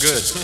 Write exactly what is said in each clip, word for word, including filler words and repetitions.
good.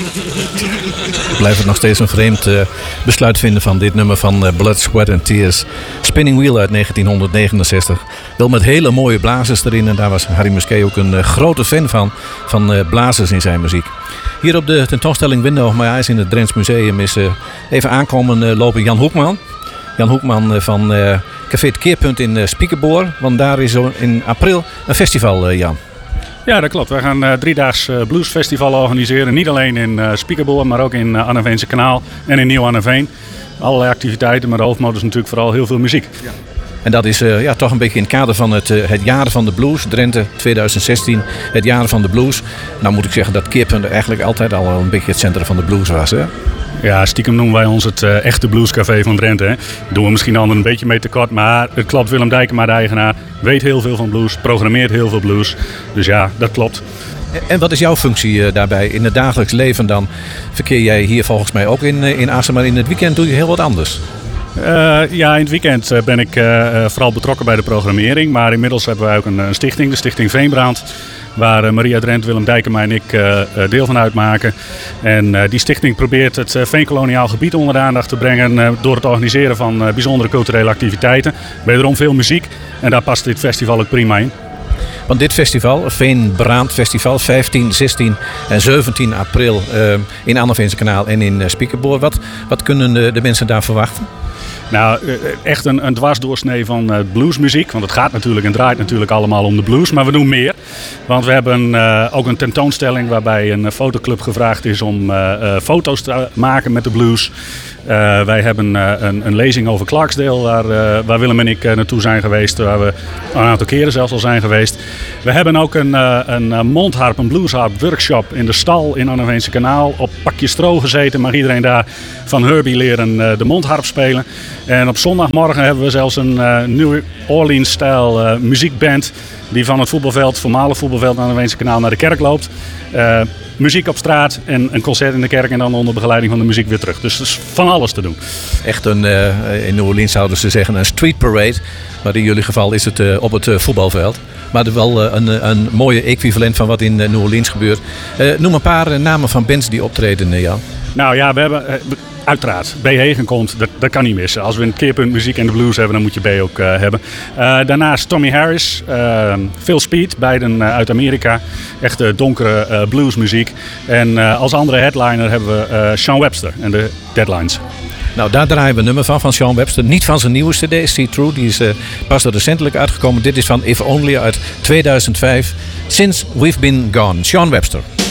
Ik blijf het nog steeds een vreemd uh, besluit vinden van dit nummer van uh, Blood, Sweat and Tears. Spinning Wheel uit negentien negenenzestig. Wel met hele mooie blazers erin. En daar was Harry Musquet ook een uh, grote fan van. Van uh, blazers in zijn muziek. Hier op de tentoonstelling Window of My Eyes in het Drents Museum is uh, even aankomen uh, lopen Jan Hoekman. Jan Hoekman uh, van uh, Café het Keerpunt in uh, Spiekenboor. Want daar is in april een festival, uh, Jan. Ja, dat klopt. We gaan een uh, driedaags uh, bluesfestival organiseren. Niet alleen in uh, Spiekenboor, maar ook in uh, Anneveense Kanaal en in Nieuw-Anneveen. Allerlei activiteiten, maar de hoofdmoot is natuurlijk vooral heel veel muziek. Ja. En dat is uh, ja, toch een beetje in het kader van het, uh, het jaar van de blues. Drenthe tweeduizend zestien, het jaar van de blues. Nou moet ik zeggen dat Keerpunt eigenlijk altijd al een beetje het centrum van de blues was, hè? Ja, stiekem noemen wij ons het uh, echte bluescafé van Drenthe. Hè. Doen we misschien al een beetje mee tekort, maar het klopt. Willem Dijkema, de eigenaar, weet heel veel van blues, programmeert heel veel blues. Dus ja, dat klopt. En wat is jouw functie uh, daarbij? In het dagelijks leven dan verkeer jij hier volgens mij ook in, uh, in Assen, maar in het weekend doe je heel wat anders. Uh, ja, in het weekend uh, ben ik uh, vooral betrokken bij de programmering. Maar inmiddels hebben wij ook een, een stichting, de Stichting Veenbrand. Waar uh, Maria Drent, Willem Dijkema en ik uh, uh, deel van uitmaken. En uh, die stichting probeert het uh, veenkoloniaal gebied onder de aandacht te brengen. Uh, door het organiseren van uh, bijzondere culturele activiteiten. Wederom veel muziek. En daar past dit festival ook prima in. Want dit festival, Veenbrand Festival, vijftien, zestien en zeventien april uh, in Anneveense Kanaal en in uh, Spiekenboor. Wat, wat kunnen de, de mensen daar verwachten? Nou, echt een, een dwarsdoorsnee van uh, bluesmuziek. Want het gaat natuurlijk en draait natuurlijk allemaal om de blues. Maar we doen meer. Want we hebben uh, ook een tentoonstelling waarbij een fotoclub gevraagd is om uh, uh, foto's te maken met de blues. Uh, wij hebben uh, een, een lezing over Clarksdale waar, uh, waar Willem en ik uh, naartoe zijn geweest. Waar we een aantal keren zelfs al zijn geweest. We hebben ook een, uh, een mondharp, een bluesharp workshop in de stal in Anneveense Kanaal. Op pakje stro gezeten mag iedereen daar van Herbie leren uh, de mondharp spelen. En op zondagmorgen hebben we zelfs een uh, New Orleans-stijl uh, muziekband die van het voetbalveld, voormalig voetbalveld aan Anneveense Kanaal naar de kerk loopt. Uh, muziek op straat en een concert in de kerk en dan onder begeleiding van de muziek weer terug. Dus er is van alles te doen. Echt een, uh, in New Orleans zouden ze zeggen, een street parade. Maar in jullie geval is het uh, op het uh, voetbalveld. Maar er wel uh, een, een mooie equivalent van wat in uh, New Orleans gebeurt. Uh, noem een paar uh, namen van bands die optreden, uh, Jan. Nou ja, we hebben... Uh, Uiteraard, B. Hegen komt, dat, dat kan niet missen. Als we een keerpunt muziek en de blues hebben, dan moet je B ook uh, hebben. Uh, daarnaast Tommy Harris, uh, Phil Speed, beiden uh, uit Amerika. Echte donkere uh, bluesmuziek. En uh, als andere headliner hebben we uh, Sean Webster en de Deadlines. Nou, daar draaien we een nummer van, van Sean Webster. Niet van zijn nieuwe cd, See True. Die is uh, pas recentelijk uitgekomen. Dit is van If Only uit tweeduizend vijf. Since We've Been Gone. Sean Webster.